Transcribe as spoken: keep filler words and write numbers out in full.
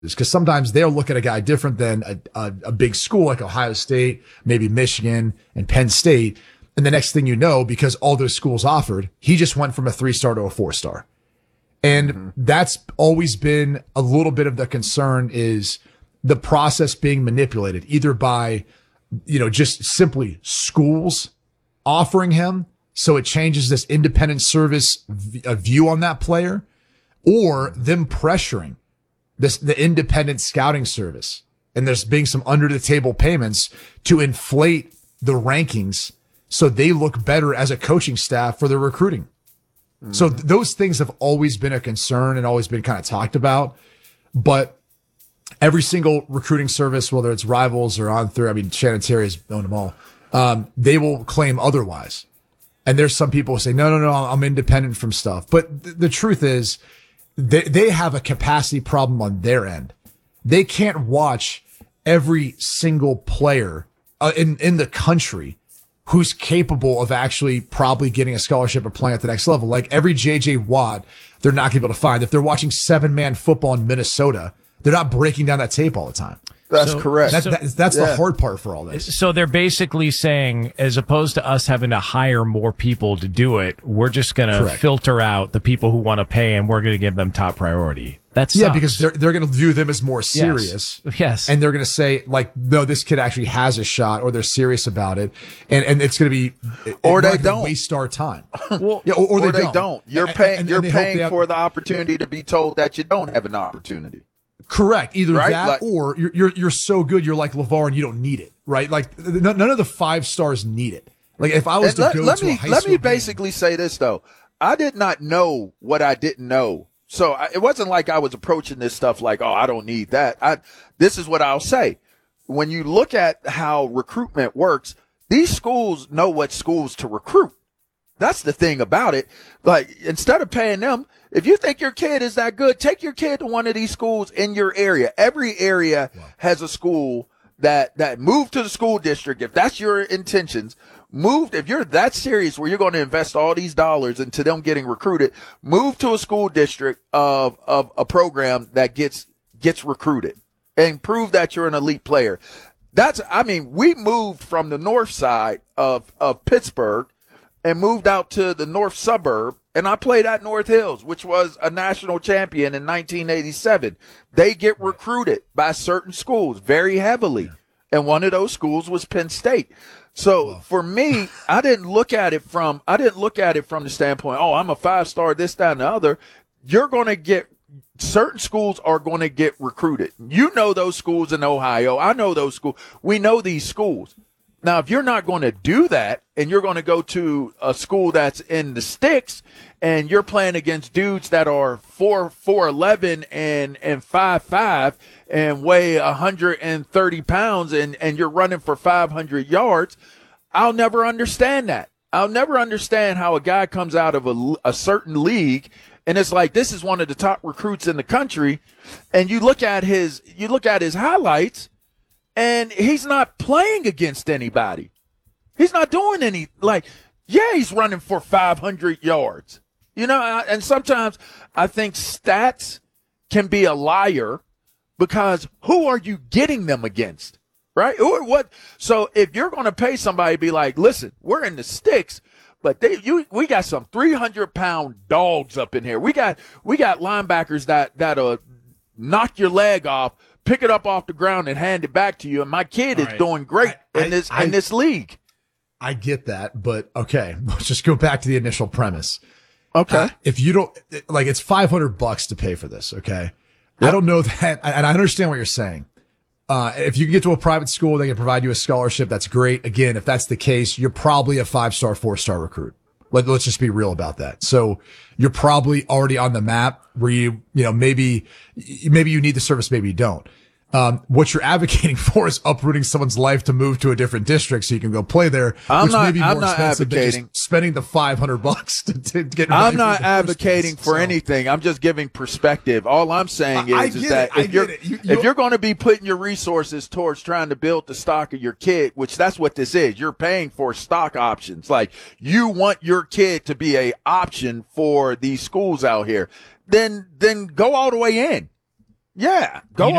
because sometimes they'll look at a guy different than a, a, a big school like Ohio State, maybe Michigan and Penn State. And the next thing you know, because all those schools offered, he just went from a three star to a four star. And mm-hmm. that's always been a little bit of the concern, is the process being manipulated either by, you know, just simply schools offering him. So it changes this independent service v- a view on that player, or them pressuring this, the independent scouting service. And there's being some under the table payments to inflate the rankings so they look better as a coaching staff for their recruiting. Mm-hmm. So th- those things have always been a concern and always been kind of talked about. But every single recruiting service, whether it's Rivals or On Three, I mean, Shannon Terry has known them all, um, they will claim otherwise. And there's some people who say, no, no, no, I'm independent from stuff. But th- the truth is, they, they have a capacity problem on their end. They can't watch every single player uh, in, in the country who's capable of actually probably getting a scholarship or playing at the next level. Like every J J Watt, they're not able to find. If they're watching seven man football in Minnesota, they're not breaking down that tape all the time. That's so, correct. That, so, that, that's yeah. the hard part for all this. So they're basically saying, as opposed to us having to hire more people to do it, we're just going to filter out the people who want to pay, and we're going to give them top priority. That's yeah, because they're they're going to view them as more serious. Yes. yes. And they're going to say, like, no, this kid actually has a shot, or they're serious about it. And and it's going to be, or they don't waste our time. well, yeah, or, or, or they, they don't. don't. You're and, paying, and, you're and paying have, for the opportunity to be told that you don't have an opportunity. Correct. Either right? that, like, or you're, you're, you're so good, you're like LeVar and you don't need it, right? Like none of the five stars need it. Like if I was to let, go let to me, a high let school me game, basically say this though. I did not know what I didn't know. So I, it wasn't like I was approaching this stuff like, oh, I don't need that. I, this is what I'll say. When you look at how recruitment works, these schools know what schools to recruit. That's the thing about it. Like, instead of paying them, if you think your kid is that good, take your kid to one of these schools in your area. Every area wow. has a school that, that move to the school district. If that's your intentions, move. If you're that serious where you're going to invest all these dollars into them getting recruited, move to a school district of, of a program that gets, gets recruited and prove that you're an elite player. That's, I mean, we moved from the north side of, of Pittsburgh and moved out to the north suburb, and I played at North Hills, which was a national champion in nineteen eighty-seven. They get recruited by certain schools very heavily, and one of those schools was Penn State. So for me, I didn't look at it from I didn't look at it from the standpoint, oh, I'm a five star, this, that, and the other. You're going to get certain schools are going to get recruited. You know those schools in Ohio. I know those schools. We know these schools. Now, if you're not going to do that and you're going to go to a school that's in the sticks and you're playing against dudes that are four, four, eleven and, and five, five and weigh one hundred thirty pounds and, and you're running for five hundred yards, I'll never understand that. I'll never understand how a guy comes out of a, a certain league and it's like, this is one of the top recruits in the country. And you look at his, you look at his highlights, and he's not playing against anybody. He's not doing any, like, yeah, he's running for five hundred yards. You know, and sometimes I think stats can be a liar because who are you getting them against, right? Or what? So if you're going to pay somebody, be like, listen, we're in the sticks, but they, you, we got some three hundred pound dogs up in here. We got, we got linebackers that, that'll knock your leg off, pick it up off the ground and hand it back to you. And my kid All is right. doing great I, in this I, in this league. I get that, but okay, let's just go back to the initial premise. Okay. Uh, if you don't like, it's five hundred bucks to pay for this. Okay. Yep. I don't know that. And I understand what you're saying. Uh, if you can get to a private school, they can provide you a scholarship. That's great. Again, if that's the case, you're probably a five star, four star recruit. Let, let's just be real about that. So you're probably already on the map where you, you know, maybe, maybe you need the service, maybe you don't. Um, what you're advocating for is uprooting someone's life to move to a different district so you can go play there, I'm which not, may be I'm more not expensive advocating. than just spending the five hundred bucks to, to get. I'm not advocating for so. anything. I'm just giving perspective. All I'm saying is, I, I is that it, if you're you, if you're going to be putting your resources towards trying to build the stock of your kid, which that's what this is, you're paying for stock options. Like you want your kid to be a option for these schools out here. Then then go all the way in. Yeah, go You know